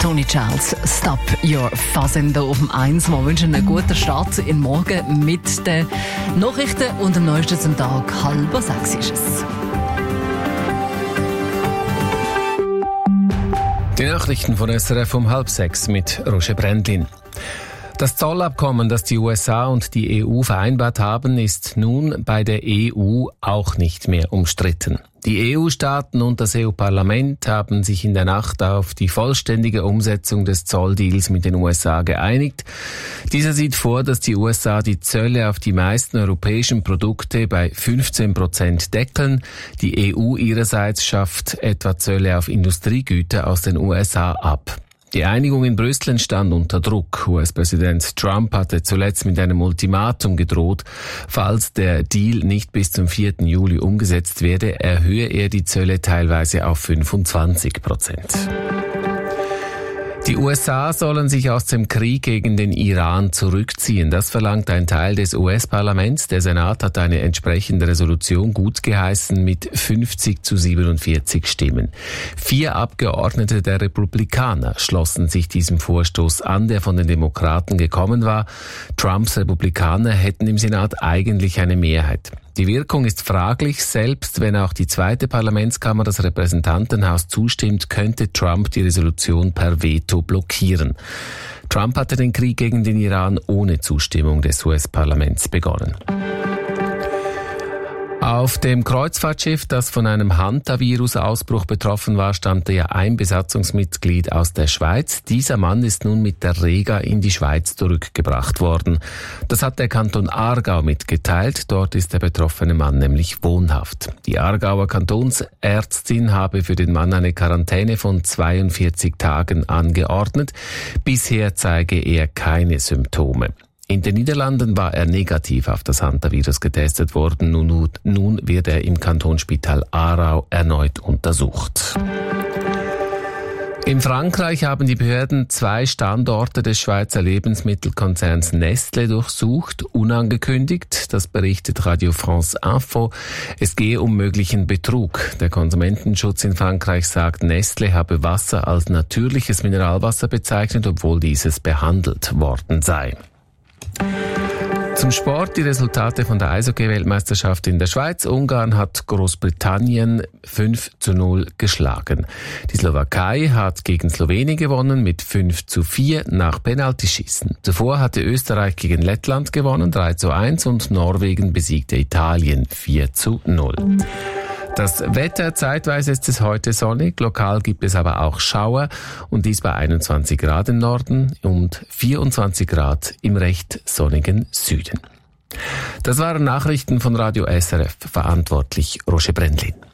Tony Charles, Stop Your Fuzzin' hier auf dem 1. Wir wünschen einen guten Start in den Morgen mit den Nachrichten und dem Neuesten zum Tag. 5:30 ist es. Die Nachrichten von SRF um 5:30 mit Roger Brändlin. Das Zollabkommen, das die USA und die EU vereinbart haben, ist nun bei der EU auch nicht mehr umstritten. Die EU-Staaten und das EU-Parlament haben sich in der Nacht auf die vollständige Umsetzung des Zolldeals mit den USA geeinigt. Dieser sieht vor, dass die USA die Zölle auf die meisten europäischen Produkte bei 15% deckeln. Die EU ihrerseits schafft etwa Zölle auf Industriegüter aus den USA ab. Die Einigung in Brüssel entstand unter Druck. US-Präsident Trump hatte zuletzt mit einem Ultimatum gedroht, falls der Deal nicht bis zum 4. Juli umgesetzt werde, erhöhe er die Zölle teilweise auf 25%. Die USA sollen sich aus dem Krieg gegen den Iran zurückziehen. Das verlangt ein Teil des US-Parlaments. Der Senat hat eine entsprechende Resolution gutgeheißen mit 50-47 Stimmen. 4 Abgeordnete der Republikaner schlossen sich diesem Vorstoß an, der von den Demokraten gekommen war. Trumps Republikaner hätten im Senat eigentlich eine Mehrheit. Die Wirkung ist fraglich. Selbst wenn auch die zweite Parlamentskammer, das Repräsentantenhaus, zustimmt, könnte Trump die Resolution per Veto blockieren. Trump hatte den Krieg gegen den Iran ohne Zustimmung des US-Parlaments begonnen. Auf dem Kreuzfahrtschiff, das von einem Hantavirus-Ausbruch betroffen war, stammte ja ein Besatzungsmitglied aus der Schweiz. Dieser Mann ist nun mit der Rega in die Schweiz zurückgebracht worden. Das hat der Kanton Aargau mitgeteilt. Dort ist der betroffene Mann nämlich wohnhaft. Die Aargauer Kantonsärztin habe für den Mann eine Quarantäne von 42 Tagen angeordnet. Bisher zeige er keine Symptome. In den Niederlanden war er negativ auf das Hantavirus getestet worden. Nun wird er im Kantonsspital Aarau erneut untersucht. In Frankreich haben die Behörden 2 Standorte des Schweizer Lebensmittelkonzerns Nestlé durchsucht, unangekündigt. Das berichtet Radio France Info. Es gehe um möglichen Betrug. Der Konsumentenschutz in Frankreich sagt, Nestlé habe Wasser als natürliches Mineralwasser bezeichnet, obwohl dieses behandelt worden sei. Zum Sport, die Resultate von der Eishockey-Weltmeisterschaft in der Schweiz. Ungarn hat Großbritannien 5:0 geschlagen. Die Slowakei hat gegen Slowenien gewonnen mit 5:4 nach Penaltyschießen. Zuvor hatte Österreich gegen Lettland gewonnen 3:1 und Norwegen besiegte Italien 4:0. Das Wetter, zeitweise ist es heute sonnig, lokal gibt es aber auch Schauer und dies bei 21 Grad im Norden und 24 Grad im recht sonnigen Süden. Das waren Nachrichten von Radio SRF, verantwortlich Roger Brändlin.